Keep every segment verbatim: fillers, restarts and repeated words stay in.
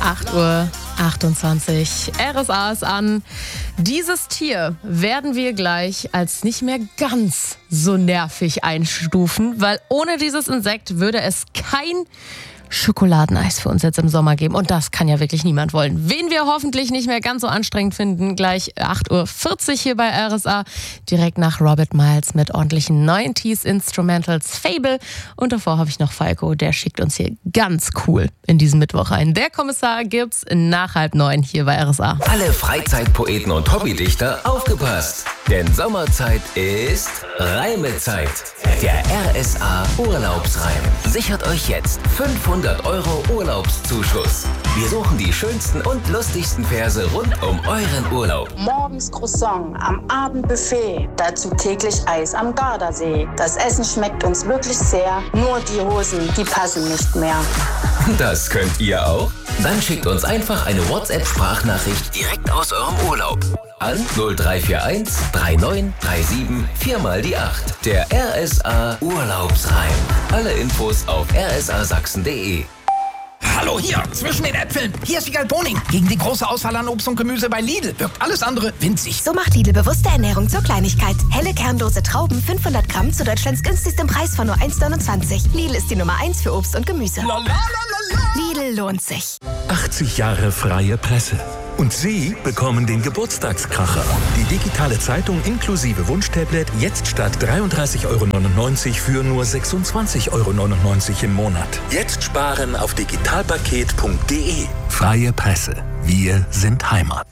acht Uhr achtundzwanzig. R S A ist an. Dieses Tier werden wir gleich als nicht mehr ganz so nervig einstufen, weil ohne dieses Insekt würde es kein Schokoladeneis für uns jetzt im Sommer geben. Und das kann ja wirklich niemand wollen. Wen wir hoffentlich nicht mehr ganz so anstrengend finden, gleich acht Uhr vierzig hier bei R S A. Direkt nach Robert Miles mit ordentlichen neunziger Instrumentals Fable. Und davor habe ich noch Falco, der schickt uns hier ganz cool in diesen Mittwoch ein. Der Kommissar gibt's nach halb neun hier bei R S A. Alle Freizeitpoeten und Hobbydichter aufgepasst. Denn Sommerzeit ist Reimezeit. Der R S A Urlaubsreim sichert euch jetzt fünfhundert Euro Urlaubszuschuss. Wir suchen die schönsten und lustigsten Verse rund um euren Urlaub. Morgens Croissant, am Abend Buffet, dazu täglich Eis am Gardasee. Das Essen schmeckt uns wirklich sehr, nur die Hosen, die passen nicht mehr. Das könnt ihr auch? Dann schickt uns einfach eine WhatsApp-Sprachnachricht direkt aus eurem Urlaub an null drei vier eins drei neun drei sieben vier mal die acht. Der R S A Urlaubsreim. Alle Infos auf r s a sachsen punkt d e. Hallo hier, zwischen den Äpfeln. Hier ist die Boning. Gegen die große Auswahl an Obst und Gemüse bei Lidl wirkt alles andere winzig. So macht Lidl bewusste Ernährung zur Kleinigkeit. Helle kernlose Trauben, fünfhundert Gramm zu Deutschlands günstigstem Preis von nur eins neunundzwanzig. Lidl ist die Nummer eins für Obst und Gemüse. La, la, la, la, la. Lidl lohnt sich. achtzig Jahre freie Presse. Und Sie bekommen den Geburtstagskracher. Die digitale Zeitung inklusive Wunschtablet jetzt statt dreiunddreißig Euro neunundneunzig für nur sechsundzwanzig Euro neunundneunzig im Monat. Jetzt sparen auf digitalpaket punkt d e. Freie Presse. Wir sind Heimat.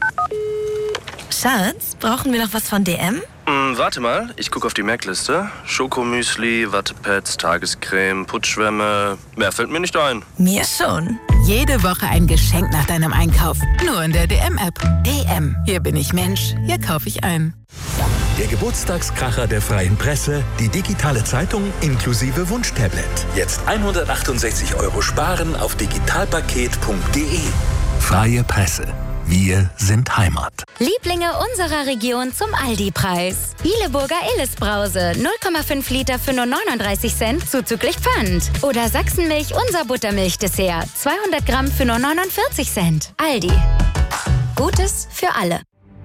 Schatz, brauchen wir noch was von D M? Mm, warte mal, ich gucke auf die Merkliste. Schokomüsli, Wattepads, Tagescreme, Putzschwämme. Mehr fällt mir nicht ein. Mir schon. Jede Woche ein Geschenk nach deinem Einkauf. Nur in der D M-App. D M. Hier bin ich Mensch, hier kaufe ich ein. Der Geburtstagskracher der freien Presse, die digitale Zeitung inklusive Wunschtablet. Jetzt hundertachtundsechzig Euro sparen auf digitalpaket punkt d e. Freie Presse. Wir sind Heimat. Lieblinge unserer Region zum Aldi-Preis. Bieleburger Illes-Brause, null Komma fünf Liter für nur neununddreißig Cent, zuzüglich Pfand. Oder Sachsenmilch, unser Buttermilch-Dessert, zweihundert Gramm für nur neunundvierzig Cent. Aldi. Gutes für alle.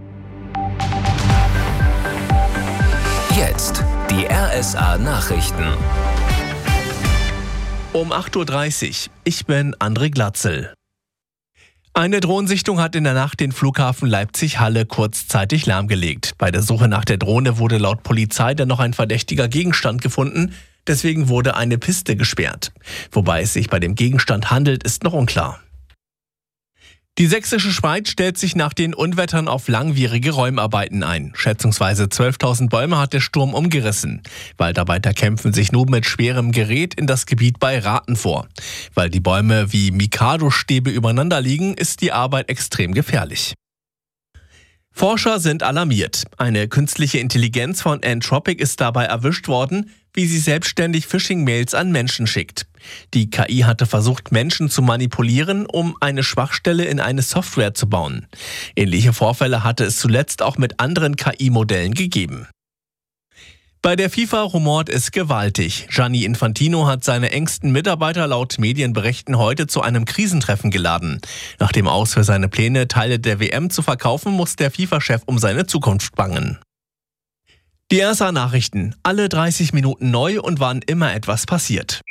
Jetzt die R S A Nachrichten. Um acht Uhr dreißig. Ich bin André Glatzel. Eine Drohnensichtung hat in der Nacht den Flughafen Leipzig-Halle kurzzeitig lahmgelegt. Bei der Suche nach der Drohne wurde laut Polizei dann noch ein verdächtiger Gegenstand gefunden. Deswegen wurde eine Piste gesperrt. Wobei es sich bei dem Gegenstand handelt, ist noch unklar. Die Sächsische Schweiz stellt sich nach den Unwettern auf langwierige Räumarbeiten ein. Schätzungsweise zwölftausend Bäume hat der Sturm umgerissen. Waldarbeiter kämpfen sich nun mit schwerem Gerät in das Gebiet bei Rathen vor. Weil die Bäume wie Mikado-Stäbe übereinander liegen, ist die Arbeit extrem gefährlich. Forscher sind alarmiert. Eine künstliche Intelligenz von Anthropic ist dabei erwischt worden, wie sie selbstständig Phishing-Mails an Menschen schickt. Die K I hatte versucht, Menschen zu manipulieren, um eine Schwachstelle in eine Software zu bauen. Ähnliche Vorfälle hatte es zuletzt auch mit anderen K I-Modellen gegeben. Bei der FIFA rumort es gewaltig. Gianni Infantino hat seine engsten Mitarbeiter laut Medienberichten heute zu einem Krisentreffen geladen. Nach dem Aus für seine Pläne, Teile der W M zu verkaufen, muss der FIFA-Chef um seine Zukunft bangen. Die R S A-Nachrichten. Alle dreißig Minuten neu und wann immer etwas passiert.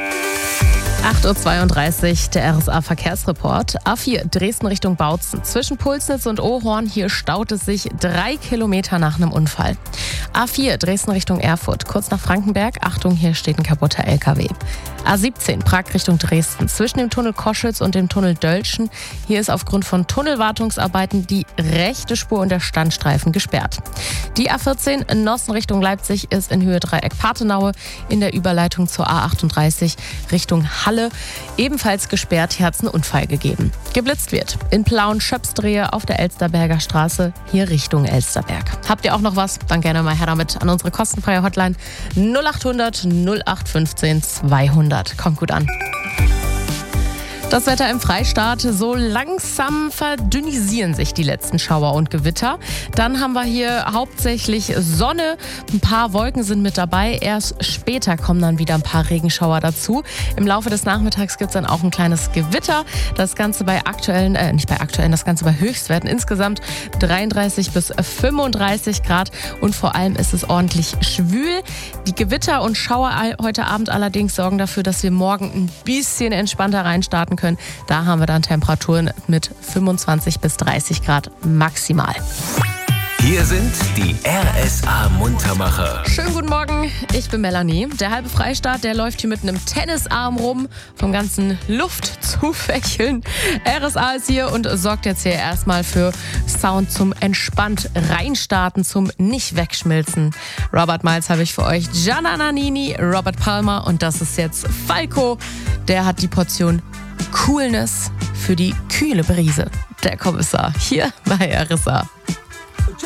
acht Uhr zweiunddreißig, der R S A-Verkehrsreport. A vier, Dresden Richtung Bautzen. Zwischen Pulsnitz und Ohorn, hier staut es sich drei Kilometer nach einem Unfall. A vier, Dresden Richtung Erfurt. Kurz nach Frankenberg. Achtung, hier steht ein kaputter L K W. A siebzehn, Prag Richtung Dresden. Zwischen dem Tunnel Koschwitz und dem Tunnel Dölschen. Hier ist aufgrund von Tunnelwartungsarbeiten die rechte Spur und der Standstreifen gesperrt. Die A vierzehn, Nossen Richtung Leipzig, ist in Höhe Dreieck Pathenaue. In der Überleitung zur A achtunddreißig Richtung Halle ebenfalls gesperrt. Hier hat es einen Unfall gegeben. Geblitzt wird in Plauen-Schöpsdrehe auf der Elsterberger Straße, hier Richtung Elsterberg. Habt ihr auch noch was? Dann gerne mal her damit an unsere kostenfreie Hotline null achthundert null acht fünfzehn zweihundert. Kommt gut an. Das Wetter im Freistaat, so langsam verdünnisieren sich die letzten Schauer und Gewitter. Dann haben wir hier hauptsächlich Sonne, ein paar Wolken sind mit dabei. Erst später kommen dann wieder ein paar Regenschauer dazu. Im Laufe des Nachmittags gibt es dann auch ein kleines Gewitter. Das Ganze bei aktuellen, äh, nicht bei aktuellen, das Ganze bei Höchstwerten insgesamt dreiunddreißig bis fünfunddreißig Grad und vor allem ist es ordentlich schwül. Die Gewitter und Schauer heute Abend allerdings sorgen dafür, dass wir morgen ein bisschen entspannter reinstarten können. Da haben wir dann Temperaturen mit fünfundzwanzig bis dreißig Grad maximal. Hier sind die R S A-Muntermacher. Schönen guten Morgen, ich bin Melanie. Der halbe Freistaat, der läuft hier mit einem Tennisarm rum, vom ganzen Luft zu fächeln. R S A ist hier und sorgt jetzt hier erstmal für Sound zum entspannt reinstarten, zum nicht wegschmilzen. Robert Miles habe ich für euch, Gianna Nannini, Robert Palmer und das ist jetzt Falco. Der hat die Portion Coolness für die kühle Brise. Der Kommissar hier bei R S A.